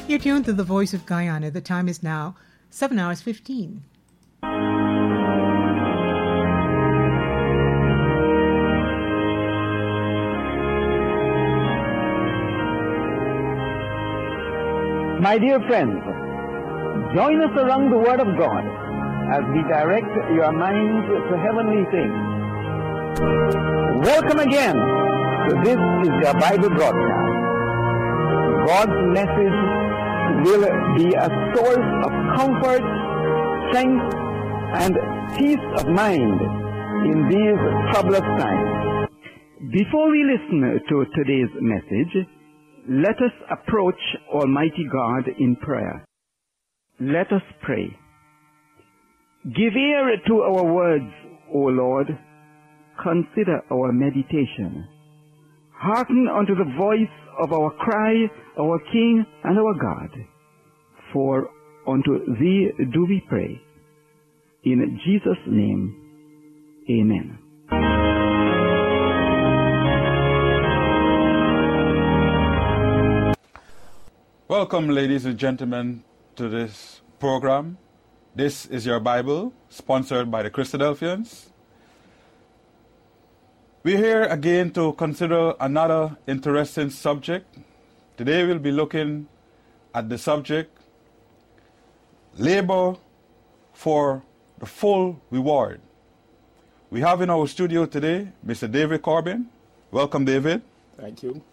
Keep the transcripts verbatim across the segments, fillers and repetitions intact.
You're tuned to the Voice of Guyana. The time is now seven hours fifteen. My dear friends, join us around the Word of God as we direct your minds to heavenly things. Welcome again to This is Your Bible Broadcast. God's message will be a source of comfort, strength, and peace of mind in these troublous times. Before we listen to today's message, let us approach Almighty God in prayer. Let us pray. Give ear to our words, O Lord. Consider our meditation. Hearken unto the voice of our cry, our King and our God. For unto Thee do we pray. In Jesus' name, amen. Welcome, ladies and gentlemen, to this program. This is Your Bible, sponsored by the Christadelphians. We're here again to consider another interesting subject. Today we'll be looking at the subject, labor for the full reward. We have in our studio today Mister David Corbin. Welcome, David. Thank you.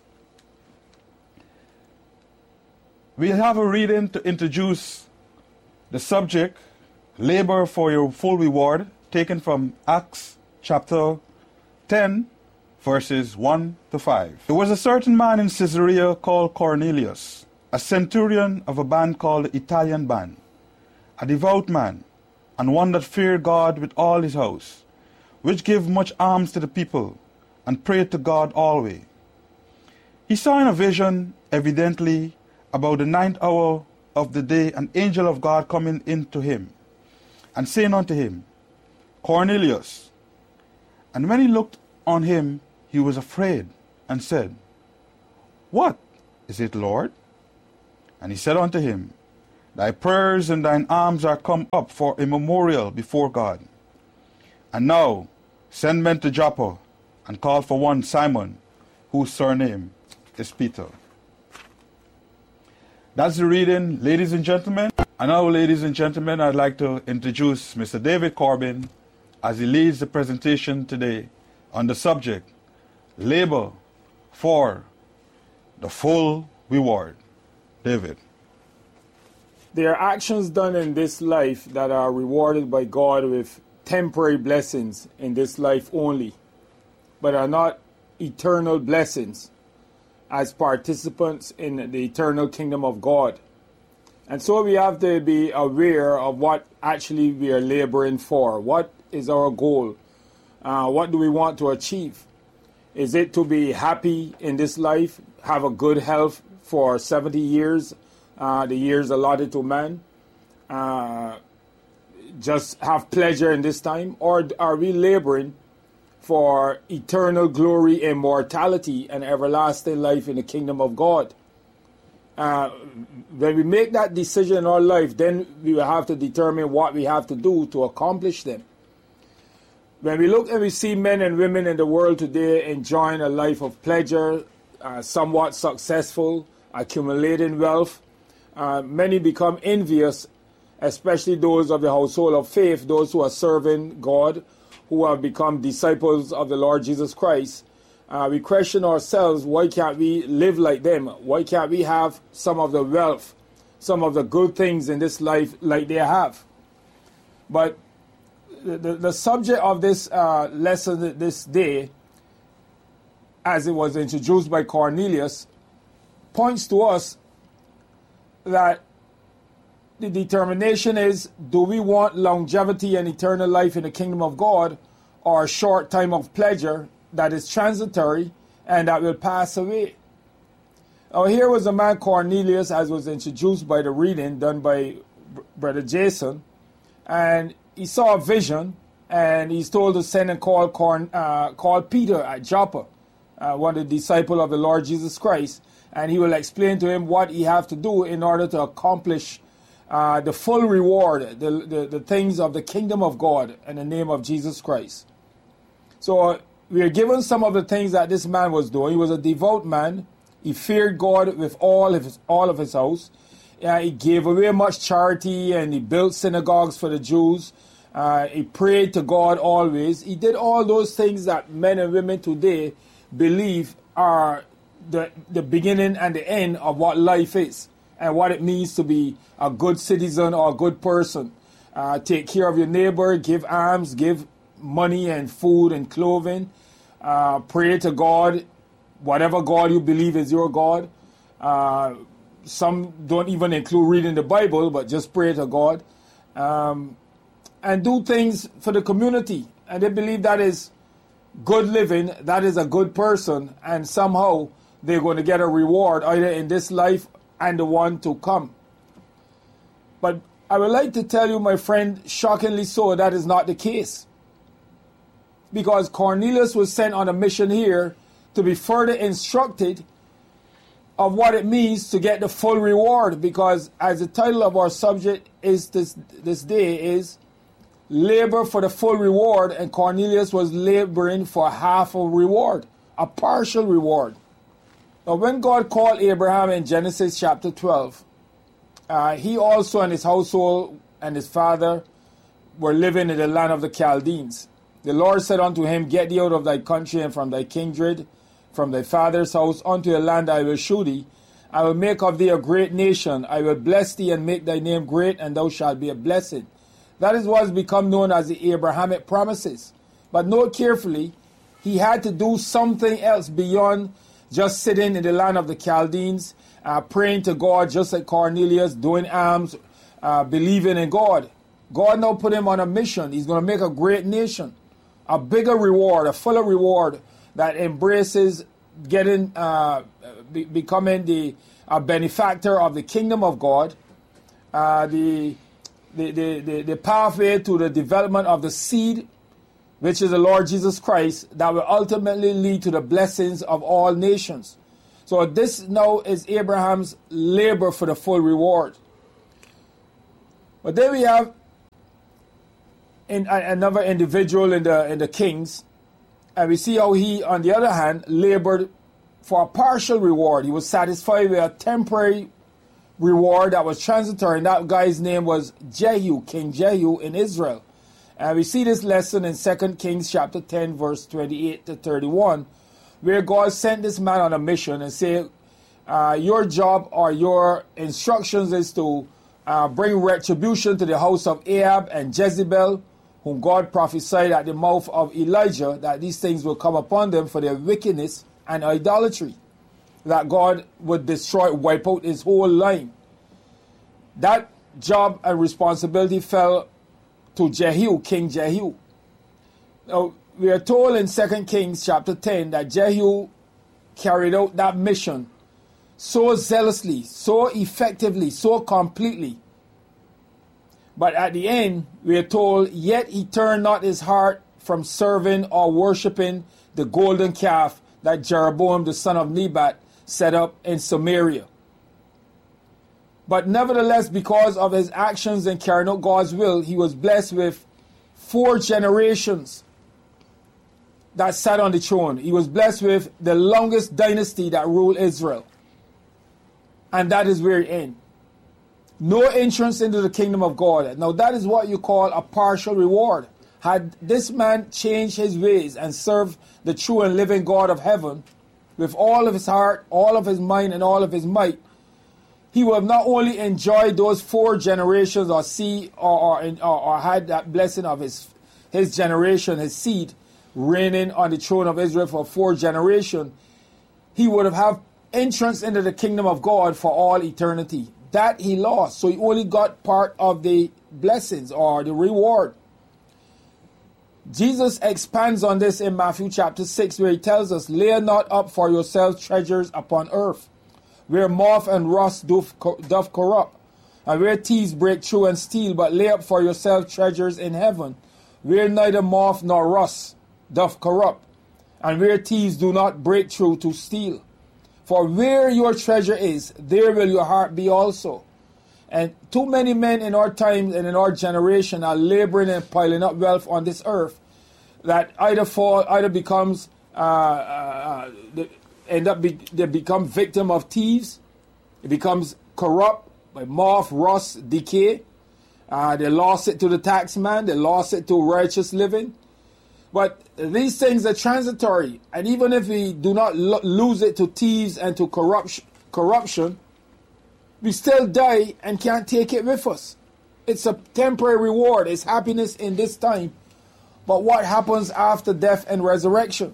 We have a reading to introduce the subject, labor for your full reward, taken from Acts chapter ten, verses one to five. There was a certain man in Caesarea called Cornelius, a centurion of a band called the Italian band, a devout man, and one that feared God with all his house, which gave much alms to the people, and prayed to God always. He saw in a vision, evidently, about the ninth hour of the day, an angel of God coming in to him, and saying unto him, Cornelius. And when he looked on him, he was afraid, and said, What is it, Lord? And he said unto him, Thy prayers and thine alms are come up for a memorial before God. And now send men to Joppa, and call for one Simon, whose surname is Peter. That's the reading, ladies and gentlemen. And now, ladies and gentlemen, I'd like to introduce Mister David Corbin as he leads the presentation today on the subject, labor for the full reward. David. There are actions done in this life that are rewarded by God with temporary blessings in this life only, but are not eternal blessings as participants in the eternal kingdom of God. And so we have to be aware of what actually we are laboring for. What is our goal? Uh, what do we want to achieve? Is it to be happy in this life, have a good health for seventy years, uh, the years allotted to man, uh, just have pleasure in this time? Or are we laboring for eternal glory, immortality, and everlasting life in the kingdom of God? Uh, when we make that decision in our life, then we will have to determine what we have to do to accomplish them. When we look and we see men and women in the world today enjoying a life of pleasure, uh, somewhat successful, accumulating wealth, uh, many become envious, especially those of the household of faith, those who are serving God, who have become disciples of the Lord Jesus Christ. Uh, we question ourselves, why can't we live like them? Why can't we have some of the wealth, some of the good things in this life like they have? But the, the, the subject of this uh, lesson this day, as it was introduced by Cornelius, points to us that the determination is, do we want longevity and eternal life in the kingdom of God, or a short time of pleasure that is transitory and that will pass away? Now, here was a man, Cornelius, as was introduced by the reading done by Brother Jason, and he saw a vision, and he's told to send and call, Corn, uh, call Peter at Joppa, uh, one of the disciples of the Lord Jesus Christ, and he will explain to him what he have to do in order to accomplish uh, the full reward, the, the, the things of the kingdom of God in the name of Jesus Christ. So uh, we are given some of the things that this man was doing. He was a devout man. He feared God with all of his, all of his house. Uh, he gave away much charity, and he built synagogues for the Jews. Uh, he prayed to God always. He did all those things that men and women today believe are the, the beginning and the end of what life is and what it means to be a good citizen or a good person. Uh, take care of your neighbor, give alms, give money and food and clothing. Uh, pray to God, whatever God you believe is your God. Uh, some don't even include reading the Bible, but just pray to God. Um, and do things for the community. And they believe that is good living, that is a good person, and somehow they're going to get a reward either in this life and the one to come. But I would like to tell you, my friend, shockingly so, that is not the case. Because Cornelius was sent on a mission here to be further instructed of what it means to get the full reward. Because as the title of our subject is this, this day is labor for the full reward, and Cornelius was laboring for half a reward, a partial reward. Now, when God called Abraham in Genesis chapter twelve, uh, he also and his household and his father were living in the land of the Chaldeans. The Lord said unto him, Get thee out of thy country and from thy kindred, from thy father's house, unto a land I will shew thee. I will make of thee a great nation. I will bless thee and make thy name great, and thou shalt be a blessing. That is what has become known as the Abrahamic promises. But note carefully, he had to do something else beyond just sitting in the land of the Chaldeans, uh, praying to God just like Cornelius, doing alms, uh, believing in God. God now put him on a mission. He's going to make a great nation, a bigger reward, a fuller reward that embraces getting, uh, be, becoming the uh, benefactor of the kingdom of God, uh, the The, the, the, the pathway to the development of the seed, which is the Lord Jesus Christ, that will ultimately lead to the blessings of all nations. So this now is Abraham's labor for the full reward. But then we have in, uh, another individual in the, in the Kings, and we see how he, on the other hand, labored for a partial reward. He was satisfied with a temporary reward that was transitory, and that guy's name was Jehu, King Jehu in Israel. And we see this lesson in Second Kings chapter ten, verse twenty-eight to thirty-one, where God sent this man on a mission and said, uh, your job or your instructions is to uh, bring retribution to the house of Ahab and Jezebel, whom God prophesied at the mouth of Elijah that these things will come upon them for their wickedness and idolatry, that God would destroy, wipe out his whole line. That job and responsibility fell to Jehu, King Jehu. Now, we are told in Second Kings chapter ten that Jehu carried out that mission so zealously, so effectively, so completely. But at the end, we are told, yet he turned not his heart from serving or worshipping the golden calf that Jeroboam the son of Nebat set up in Samaria. But nevertheless, because of his actions in carrying out God's will, he was blessed with four generations that sat on the throne. He was blessed with the longest dynasty that ruled Israel. And that is where it ends. No entrance into the kingdom of God. Now that is what you call a partial reward. Had this man changed his ways and served the true and living God of heaven with all of his heart, all of his mind, and all of his might, he would have not only enjoyed those four generations or see or, or, or, or had that blessing of his, his generation, his seed, reigning on the throne of Israel for four generations, he would have had entrance into the kingdom of God for all eternity. That he lost. So he only got part of the blessings or the reward. Jesus expands on this in Matthew chapter six, where he tells us, lay not up for yourselves treasures upon earth, where moth and rust doth, doth corrupt, and where thieves break through and steal, but lay up for yourselves treasures in heaven, where neither moth nor rust doth corrupt, and where thieves do not break through to steal. For where your treasure is, there will your heart be also. And too many men in our time and in our generation are laboring and piling up wealth on this earth that either fall, either becomes, uh, uh, they end up, be, they become victim of thieves. It becomes corrupt by moth, rust, decay. Uh, they lost it to the tax man. They lost it to righteous living. But these things are transitory. And even if we do not lo- lose it to thieves and to corruption, corruption, we still die and can't take it with us. It's a temporary reward. It's happiness in this time. But what happens after death and resurrection?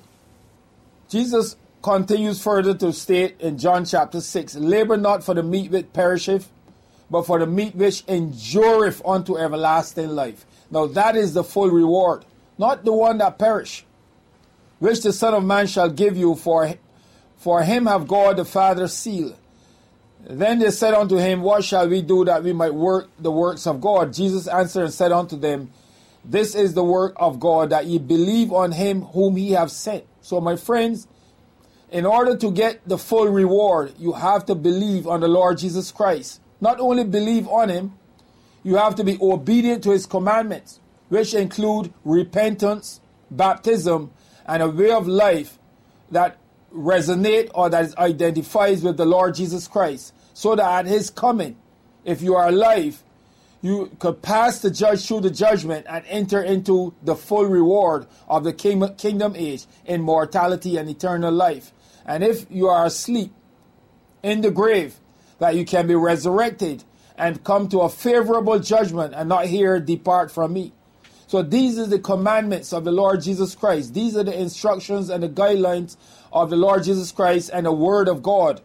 Jesus continues further to state in John chapter six, labor not for the meat which perisheth, but for the meat which endureth unto everlasting life. Now that is the full reward, not the one that perish, which the Son of Man shall give you, for, for him have God the Father sealed. Then they said unto him, what shall we do that we might work the works of God? Jesus answered and said unto them, this is the work of God, that ye believe on him whom he hath sent. So my friends, in order to get the full reward, you have to believe on the Lord Jesus Christ. Not only believe on him, you have to be obedient to his commandments, which include repentance, baptism, and a way of life that resonate or that identifies with the Lord Jesus Christ, so that at his coming, if you are alive, you could pass the judge through the judgment and enter into the full reward of the kingdom age, immortality and eternal life. And if you are asleep in the grave, that you can be resurrected and come to a favorable judgment and not hear, depart from me. So these are the commandments of the Lord Jesus Christ. These are the instructions and the guidelines of the Lord Jesus Christ and the Word of God.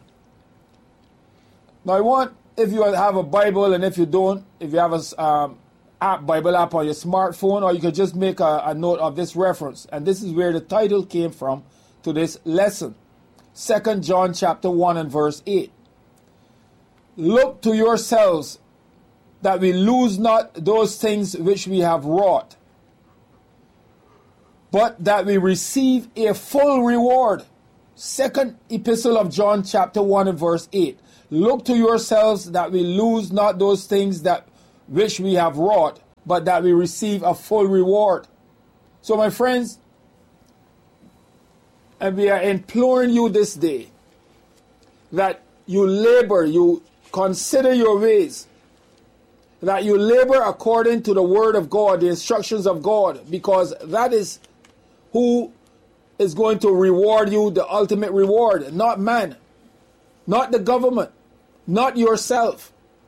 Now I want, if you have a Bible, and if you don't, if you have a um, app, Bible app on your smartphone, or you could just make a, a note of this reference. And this is where the title came from to this lesson. Second John chapter one and verse eight. Look to yourselves that we lose not those things which we have wrought, but that we receive a full reward. Second epistle of John chapter one and verse eight. Look to yourselves that we lose not those things that which we have wrought, but that we receive a full reward. So my friends, and we are imploring you this day that you labor, you consider your ways, that you labor according to the word of God, the instructions of God, because that is who is going to reward you, the ultimate reward, not man, not the government, not yourself.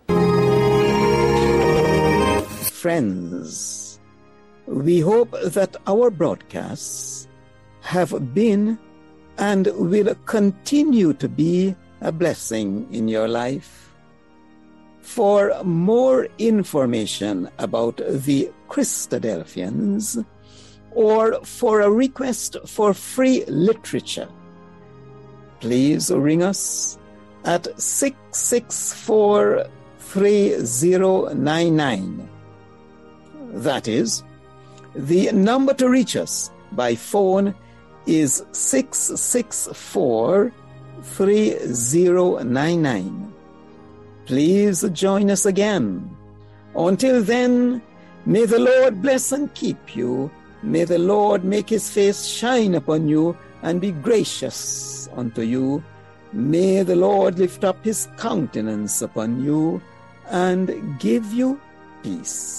Friends, we hope that our broadcasts have been and will continue to be a blessing in your life. For more information about the Christadelphians, or for a request for free literature, please ring us at six six four, three zero nine nine. That is, the number to reach us by phone is six six four, three zero nine nine. Please join us again. Until then, may the Lord bless and keep you. May the Lord make his face shine upon you and be gracious unto you. May the Lord lift up his countenance upon you and give you peace.